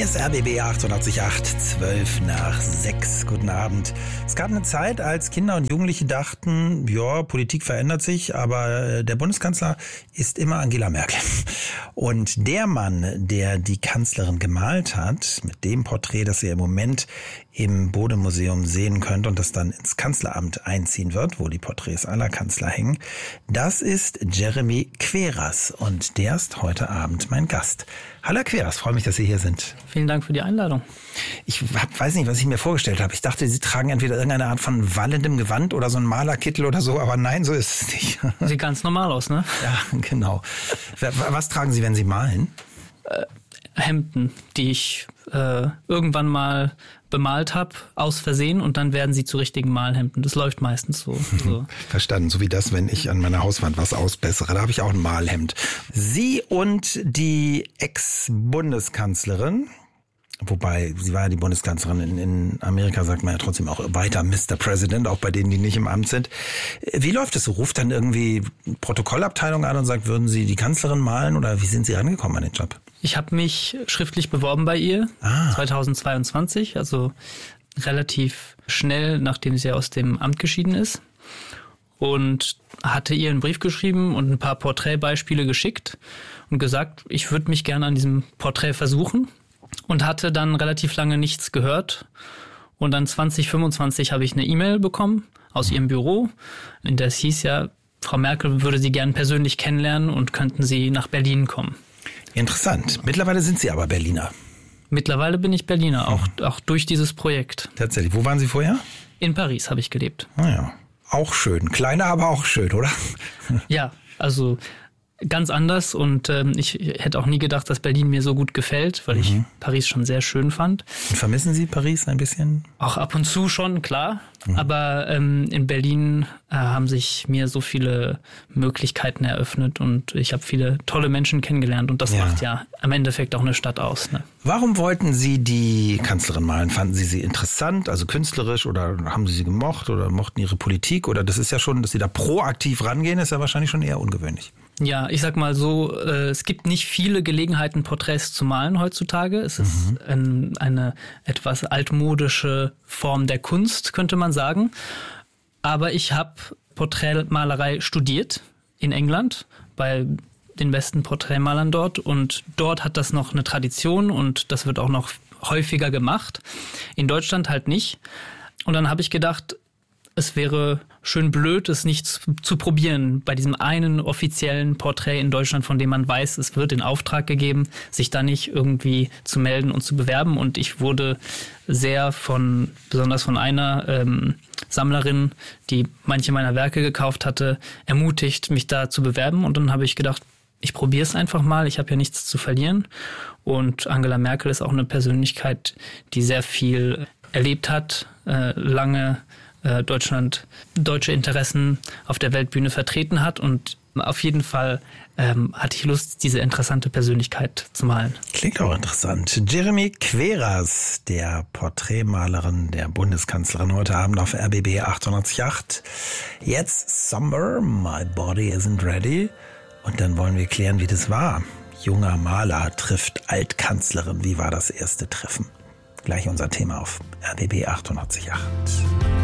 ist RBB 888, 12 nach 6. Guten Abend. Es gab eine Zeit, als Kinder und Jugendliche dachten, ja, Politik verändert sich, aber der Bundeskanzler ist immer Angela Merkel. Und der Mann, der die Kanzlerin gemalt hat, mit dem Porträt, das ihr im Moment im Bode-Museum sehen könnt und das dann ins Kanzleramt einziehen wird, wo die Porträts aller Kanzler hängen, das ist Jeremy Queras und der ist heute Abend mein Gast. Hallo Herr Queras, freue mich, dass Sie hier sind. Vielen Dank für die Einladung. Ich weiß nicht, was ich mir vorgestellt habe. Ich dachte, Sie tragen entweder irgendeine Art von wallendem Gewand oder so einen Malerkittel oder so, aber nein, so ist es nicht. Sieht ganz normal aus, ne? Ja, genau. Was tragen Sie, wenn Sie malen? Hemden, die ich irgendwann mal bemalt habe, aus Versehen, und dann werden sie zu richtigen Malhemden. Das läuft meistens so. Verstanden, so wie das, wenn ich an meiner Hauswand was ausbessere. Da habe ich auch ein Malhemd. Sie und die Ex-Bundeskanzlerin, wobei sie war ja die Bundeskanzlerin, in Amerika sagt man ja trotzdem auch weiter Mr. President, auch bei denen, die nicht im Amt sind. Wie läuft es so? Ruft dann irgendwie Protokollabteilung an und sagt, würden Sie die Kanzlerin malen, oder wie sind Sie rangekommen an den Job? Ich habe mich schriftlich beworben bei ihr 2022, also relativ schnell, nachdem sie aus dem Amt geschieden ist, und hatte ihr einen Brief geschrieben und ein paar Porträtbeispiele geschickt und gesagt, ich würde mich gerne an diesem Porträt versuchen, und hatte dann relativ lange nichts gehört. Und dann 2025 habe ich eine E-Mail bekommen aus ihrem Büro, in der es hieß ja, Frau Merkel würde Sie gerne persönlich kennenlernen und könnten Sie nach Berlin kommen. Interessant. Mittlerweile sind Sie aber Berliner. Mittlerweile bin ich Berliner, auch durch dieses Projekt. Tatsächlich. Wo waren Sie vorher? In Paris habe ich gelebt. Naja, auch schön. Kleiner, aber auch schön, oder? Ja, also ganz anders, und ich hätte auch nie gedacht, dass Berlin mir so gut gefällt, weil ich Paris schon sehr schön fand. Und vermissen Sie Paris ein bisschen? Auch ab und zu schon, klar. Aber in Berlin haben sich mir so viele Möglichkeiten eröffnet und ich habe viele tolle Menschen kennengelernt, und das macht ja im Endeffekt auch eine Stadt aus, ne? Warum wollten Sie die Kanzlerin malen? Fanden Sie sie interessant, also künstlerisch, oder haben Sie sie gemocht oder mochten Ihre Politik? Oder das ist ja schon, dass Sie da proaktiv rangehen, ist ja wahrscheinlich schon eher ungewöhnlich. Ja, ich sag mal so, es gibt nicht viele Gelegenheiten, Porträts zu malen heutzutage. Es ist eine etwas altmodische Form der Kunst, könnte man sagen. Aber ich habe Porträtmalerei studiert in England bei den besten Porträtmalern dort. Und dort hat das noch eine Tradition und das wird auch noch häufiger gemacht. In Deutschland halt nicht. Und dann habe ich gedacht, es wäre schön blöd, es nicht zu probieren bei diesem einen offiziellen Porträt in Deutschland, von dem man weiß, es wird in Auftrag gegeben, sich da nicht irgendwie zu melden und zu bewerben. Und ich wurde besonders von einer Sammlerin, die manche meiner Werke gekauft hatte, ermutigt, mich da zu bewerben. Und dann habe ich gedacht, ich probiere es einfach mal, ich habe ja nichts zu verlieren. Und Angela Merkel ist auch eine Persönlichkeit, die sehr viel erlebt hat, lange deutsche Interessen auf der Weltbühne vertreten hat, und auf jeden Fall hatte ich Lust, diese interessante Persönlichkeit zu malen. Klingt auch interessant. Jeremy Queras, der Porträtmalerin der Bundeskanzlerin, heute Abend auf RBB 888. Jetzt Summer, My Body Isn't Ready. Und dann wollen wir klären, wie das war. Junger Maler trifft Altkanzlerin. Wie war das erste Treffen? Gleich unser Thema auf RBB 888.